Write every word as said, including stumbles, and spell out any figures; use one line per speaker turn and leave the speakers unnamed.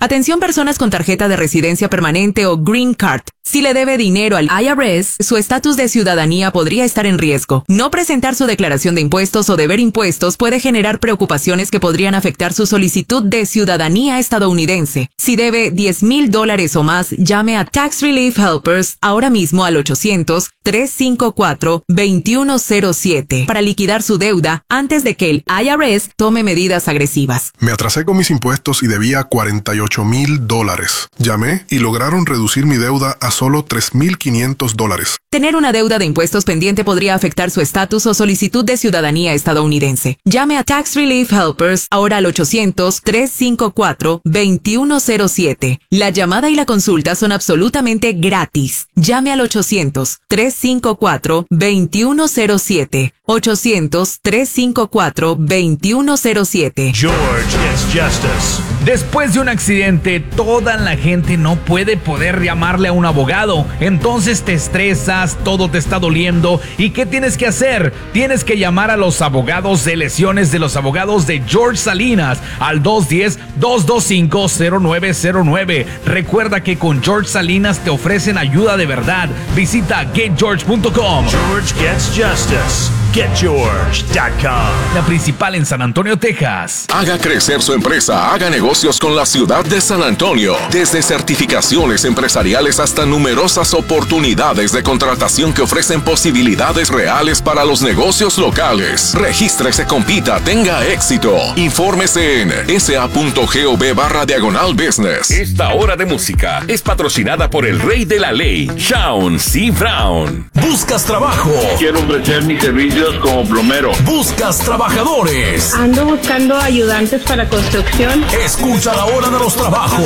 Atención personas con tarjeta de residencia permanente o Green Card. Si le debe dinero al I R S, su estatus de ciudadanía podría estar en riesgo. No presentar su declaración de impuestos o deber impuestos puede generar preocupaciones que podrían afectar su solicitud de ciudadanía estadounidense. Si debe diez mil dólares o más, llame a Tax Relief Helpers ahora mismo al ochocientos, trescientos cincuenta y cuatro, veintiuno cero siete para liquidar su deuda antes de que el I R S tome medidas agresivas.
Me atrasé con mis impuestos y debía cuarenta y ocho mil dólares. Llamé y lograron reducir mi deuda a solo tres mil quinientos dólares.
Tener una deuda de impuestos pendiente podría afectar su estatus o solicitud de ciudadanía estadounidense. Llame a Tax Relief Helpers ahora al ochocientos, trescientos cincuenta y cuatro, veintiuno cero siete. La llamada y la consulta son absolutamente gratis. Llame al ochocientos, trescientos cincuenta y cuatro, veintiuno cero siete. ochocientos, trescientos cincuenta y cuatro, veintiuno cero siete.
George gets justice.
Después de un accidente, toda la gente no puede poder llamarle a un abogado. Entonces te estresas, todo te está doliendo. ¿Y qué tienes que hacer? Tienes que llamar a los abogados de lesiones de los abogados de George Salinas al dos uno cero, dos dos cinco, cero nueve cero nueve. Recuerda que con George Salinas te ofrecen ayuda de verdad. Visita get george punto com.
George gets justice. get george punto com.
La principal en San Antonio, Texas.
Haga crecer su empresa, haga negocios con la ciudad de San Antonio. Desde certificaciones empresariales hasta numerosas oportunidades de contratación que ofrecen posibilidades reales para los negocios locales. Regístrese, compita, tenga éxito. Infórmese en sa.gov barra diagonal business.
Esta hora de música es patrocinada por el rey de la ley, Shawn C. Brown.
¿Buscas trabajo?
Quiero ofrecer mis servicios como plomero.
¿Buscas trabajadores?
Ando buscando ayudantes para construcción.
Escucha la hora de los trabajos.